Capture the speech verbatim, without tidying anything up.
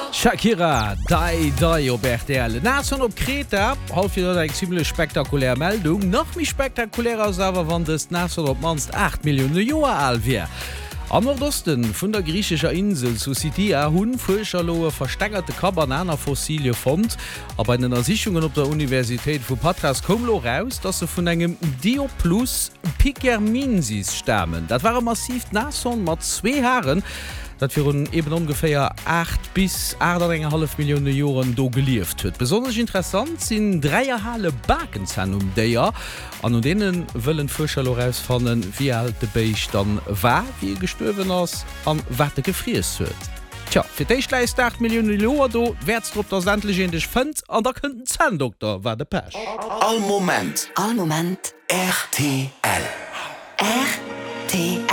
Shakira, Dai Dai op R T L. Nation op Kreta, half je dat eng ziemlich spektakulär Meldung. Noch mi spektakulärer sewer wann des Nation op manst acht Millionen Joer all wie. Am Nordosten vun der griechischer Insel zu Sitia hunn Fulcherloe verstängerte Kabananer Fossilie fand, aber in den Ersichtungen op der Universität vu Patras komlo raus, dass se vun engem Dioplus Pikerminsis stammen. Dat waren massiv Nason mat zwei Haaren, dat wir eben ungefähr acht bis acht Komma fünf Millionen Joren do gelieft huet. Besonders interessant sind dreierhale Bakenzahn um déier, an denen wollen Forscher herausfinden, wie alt de Beich dann war, wie gestorben ass, an wat er gefries huet. Tja, für dich leist acht Millionen Joer do, wärst du op der sämtliche in dich fünf, an da könnten Zahndoktor war de Pech. All Moment, All Moment R T L. R T L